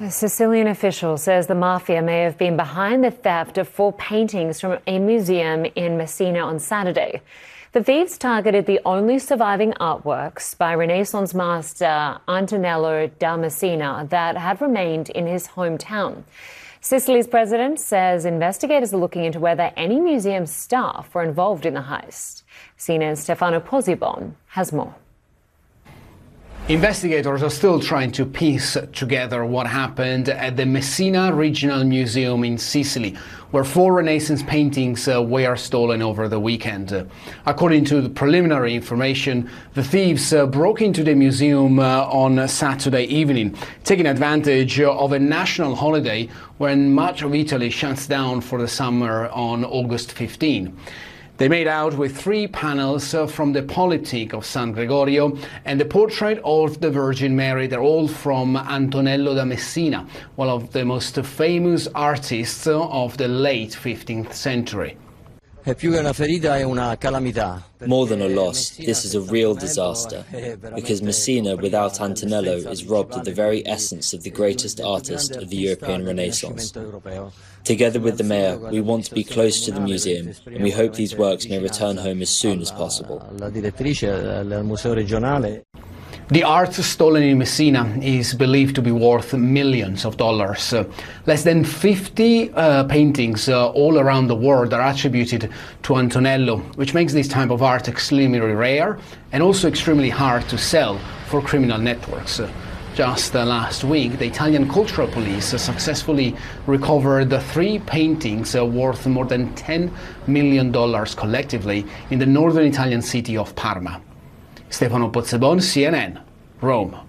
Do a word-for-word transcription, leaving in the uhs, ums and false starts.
A Sicilian official says the mafia may have been behind the theft of four paintings from a museum in Messina on Saturday. The thieves targeted the only surviving artworks by Renaissance master Antonello da Messina that had remained in his hometown. Sicily's president says investigators are looking into whether any museum staff were involved in the heist. C N N's Stefano Pozzebon has more. Investigators are still trying to piece together what happened at the Messina Regional Museum in Sicily, where four Renaissance paintings uh, were stolen over the weekend. Uh, according to the preliminary information, the thieves uh, broke into the museum uh, on Saturday evening, taking advantage of a national holiday when much of Italy shuts down for the summer on August fifteenth. They made out with three panels uh, from the Polyptych of San Gregorio and the portrait of the Virgin Mary. They're all from Antonello da Messina, one of the most famous artists of the late fifteenth century. More than a loss, this is a real disaster, because Messina without Antonello is robbed of the very essence of the greatest artist of the European Renaissance. Together with the mayor, we want to be close to the museum, and we hope these works may return home as soon as possible. The art stolen in Messina is believed to be worth millions of dollars. Uh, less than fifty uh, paintings uh, all around the world are attributed to Antonello, which makes this type of art extremely rare and also extremely hard to sell for criminal networks. Uh, just uh, last week, the Italian Cultural Police uh, successfully recovered the three paintings uh, worth more than ten million dollars collectively in the northern Italian city of Parma. Stefano Pozzebon, C N N, Rome.